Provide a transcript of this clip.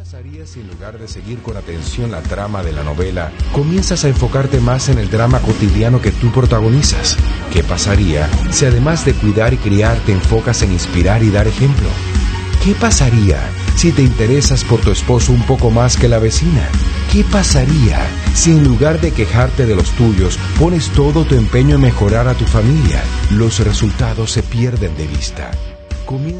pasaría si en lugar de seguir con atención la trama de la novela, comienzas a enfocarte más en el drama cotidiano que tú protagonizas? ¿Qué pasaría si además de cuidar y criar te enfocas en inspirar y dar ejemplo? ¿Qué pasaría si te interesas por tu esposo un poco más que la vecina? ¿Qué pasaría si en lugar de quejarte de los tuyos, pones todo tu empeño en mejorar a tu familia? Los resultados se pierden de vista.